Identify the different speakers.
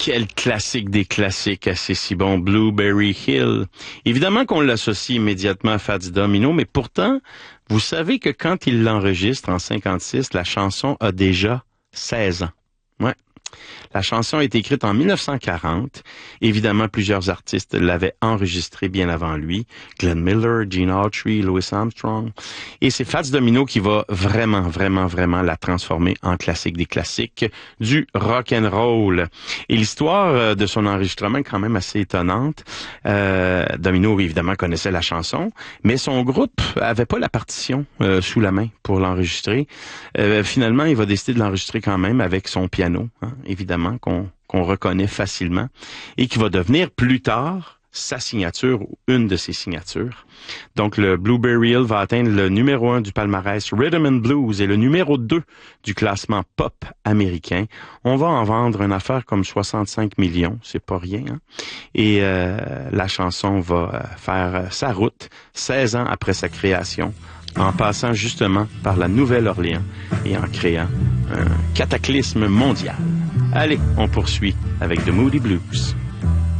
Speaker 1: Quel classique des classiques, assez si bon, Blueberry Hill. Évidemment qu'on l'associe immédiatement à Fats Domino, mais pourtant, vous savez que quand il l'enregistre en 56, la chanson a déjà 16 ans. Ouais. La chanson a été écrite en 1940. Évidemment, plusieurs artistes l'avaient enregistrée bien avant lui. Glenn Miller, Gene Autry, Louis Armstrong. Et c'est Fats Domino qui va vraiment la transformer en classique des classiques du rock and roll. Et l'histoire de son enregistrement est quand même assez étonnante. Domino, évidemment, connaissait la chanson, mais son groupe avait pas la partition sous la main pour l'enregistrer. Finalement, il va décider de l'enregistrer quand même avec son piano, hein, évidemment, qu'on reconnaît facilement, et qui va devenir plus tard sa signature ou une de ses signatures. Donc, le Blueberry Hill va atteindre le numéro 1 du palmarès Rhythm and Blues et le numéro 2 du classement pop américain. On va en vendre une affaire comme 65 millions, c'est pas rien. Hein? Et la chanson va faire sa route 16 ans après sa création, en passant justement par la Nouvelle-Orléans et en créant un cataclysme mondial. Allez, on poursuit avec The Moody Blues.